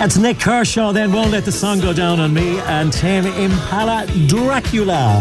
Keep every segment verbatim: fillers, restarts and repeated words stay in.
That's Nick Kershaw, then Won't Let the Sun Go Down on Me, and Tame Impala, Dracula.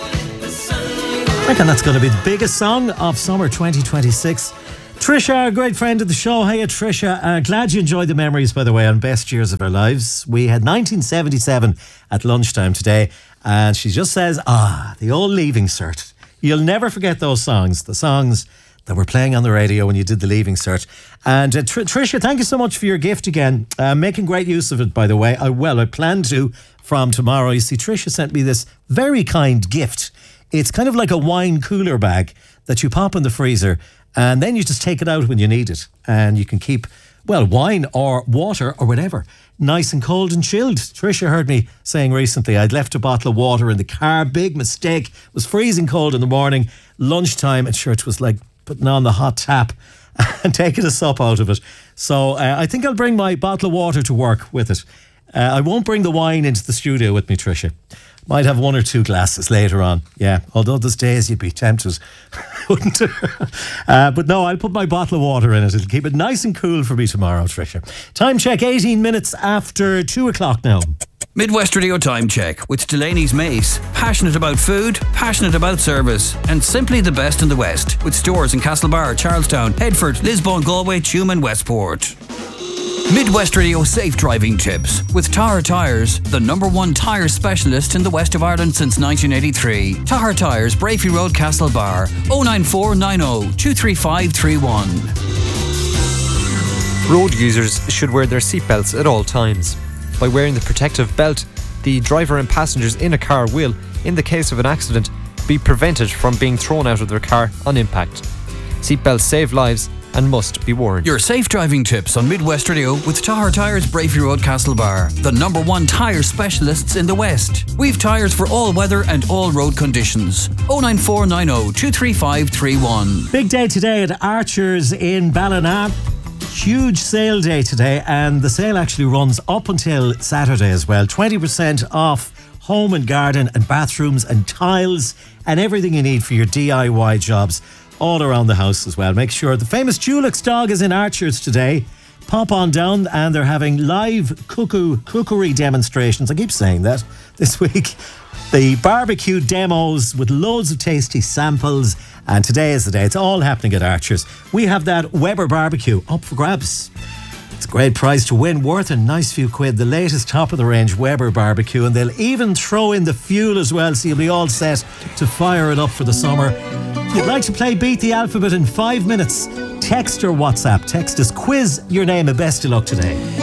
I reckon that's going to be the biggest song of summer twenty twenty-six. Trisha, a great friend of the show. Hiya, Trisha. Uh, glad you enjoyed the memories, by the way, on best years of our lives. We had nineteen seventy-seven at lunchtime today, and she just says, ah, the old Leaving Cert. You'll never forget those songs, the songs that were playing on the radio when you did the Leaving Cert. And uh, Tr- Trisha, thank you so much for your gift again. Uh, making great use of it, by the way. I, well, I plan to from tomorrow. You see, Trisha sent me this very kind gift. It's kind of like a wine cooler bag that you pop in the freezer, and then you just take it out when you need it. And you can keep, well, wine or water or whatever, nice and cold and chilled. Trisha heard me saying recently I'd left a bottle of water in the car. Big mistake. It was freezing cold in the morning. Lunchtime, and sure, it was like putting on the hot tap and taking a sup out of it. So uh, I think I'll bring my bottle of water to work with it. Uh, I won't bring the wine into the studio with me, Trisha. Might have one or two glasses later on. Yeah, although there's days you'd be tempted, wouldn't you? Uh, but no, I'll put my bottle of water in it. It'll keep it nice and cool for me tomorrow, Trisha. Time check, eighteen minutes after two o'clock now. Midwest Radio Time Check with Delaney's Mace. Passionate about food, passionate about service, and simply the best in the West. With stores in Castlebar, Charlestown, Headford, Lisbon, Galway, Tuam and Westport. Midwest Radio Safe Driving Tips with Tahar Tyres, the number one tyre specialist in the west of Ireland since nineteen eighty-three. Tahar Tyres, Brafey Road, Castlebar. oh nine four nine oh two three five three one. Road users should wear their seatbelts at all times. By wearing the protective belt, the driver and passengers in a car will, in the case of an accident, be prevented from being thrown out of their car on impact. Seatbelts save lives and must be worn. Your safe driving tips on Midwest Radio with Tahar Tyres, Brafey Road, Castlebar, the number one tyre specialists in the West. We've tyres for all weather and all road conditions. oh nine four nine oh two three five three one. Big day today at Archer's in Ballina. Huge sale day today, and the sale actually runs up until Saturday as well. twenty percent off home and garden and bathrooms and tiles and everything you need for your D I Y jobs all around the house as well. Make sure the famous Dulux dog is in Archer's today. Pop on down, and they're having live cuckoo cookery demonstrations. I keep saying that this week. The barbecue demos with loads of tasty samples, and today is the day. It's all happening at Archer's. We have that Weber barbecue up for grabs. It's a great prize to win, worth a nice few quid. The latest top-of-the-range Weber barbecue, and they'll even throw in the fuel as well, so you'll be all set to fire it up for the summer. If you'd like to play Beat the Alphabet in five minutes, text or WhatsApp. Text us, quiz your name, and best of luck today.